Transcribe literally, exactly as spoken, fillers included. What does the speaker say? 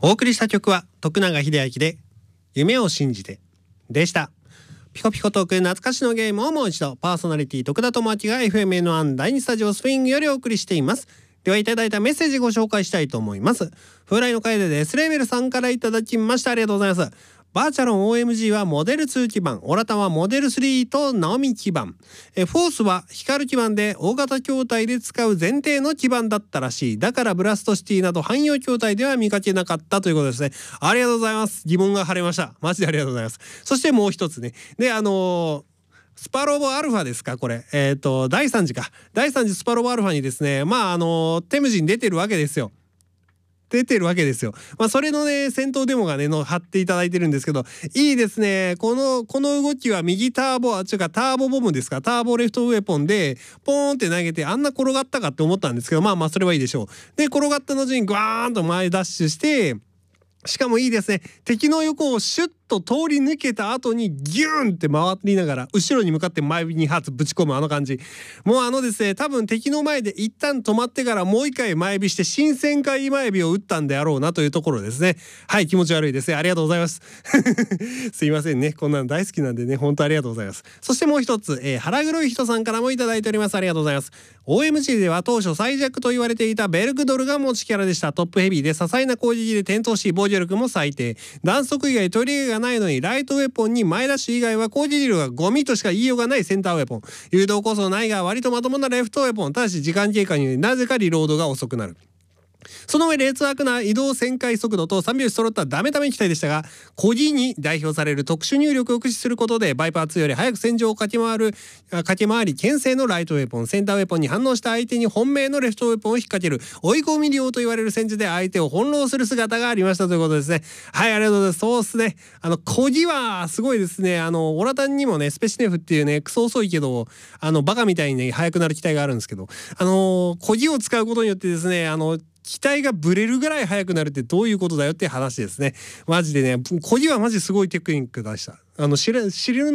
お送りした曲は徳永英明で夢を信じてでした。ピコピコトーク懐かしのゲームをもう一度、パーソナリティ徳田智明が エフエムエヌワン 第にスタジオスプリングよりお送りしています。ではいただいたメッセージご紹介したいと思います。風来の楓で S レベルさんからいただきました。ありがとうございます。バーチャロン オーエムジー はモデルツー基板、オラタはモデルスリーとナオミ基板、えフォースは光基板で大型筐体で使う前提の基板だったらしい。だからブラストシティなど汎用筐体では見かけなかったということですね。ありがとうございます。疑問が晴れました。マジでありがとうございます。そしてもう一つね、であのースパロボアルファですかこれ、えっとだいさん次かだいさん次スパロボアルファにですね、まああのテムジン出てるわけですよ。出てるわけですよ。まあそれのね戦闘デモがねの貼っていただいてるんですけど、いいですね。このこの動きは右ターボあ違うかターボボムですか、ターボレフトウェポンでポーンって投げてあんな転がったかって思ったんですけど、まあまあそれはいいでしょう。で転がった後にグワーンと前ダッシュして、しかもいいですね、敵の横をシュッと通り抜けた後にギューンって回りながら後ろに向かって前に発ぶち込むあの感じ、もうあのですね多分敵の前で一旦止まってからもう一回前火して新旋回前火を打ったんであろうなというところですね。はい、気持ち悪いですね。ありがとうございますすいませんね、こんなの大好きなんでね、本当ありがとうございます。そしてもう一つ、えー、腹黒い人さんからもいただいております。ありがとうございます。 オーエムジー では当初最弱と言われていたベルグドルが持ちキャラでした。トップヘビーで些細な攻撃で転倒し防御力も最低、弾速以外取り柄がないのにライトウェポンに前ダッシュ以外は攻撃力がゴミとしか言いようがないセンターウェポン、誘導こそないが割とまともなレフトウェポン、ただし時間経過によりなぜかリロードが遅くなる。その上劣悪な移動旋回速度とさんびょう揃ったダメダメ機体でしたが、コギに代表される特殊入力を駆使することでバイパーツーより早く戦場を駆け回る駆け回り牽制のライトウェポン、センターウェポンに反応した相手に本命のレフトウェポンを引っ掛ける追い込み量と言われる戦術で相手を翻弄する姿がありましたということですね。はい、ありがとうございます。そうですね、あのコギはすごいですね。あのオラタンにもねスペシネフっていうねクソ遅いけどあのバカみたいにね速くなる機体があるんですけど、あのコギを使うことによってですね、あの機体がブレるぐらい速くなるってどういうことだよって話ですね。マジでね、コギはマジすごいテクニックでした。あの知れ知る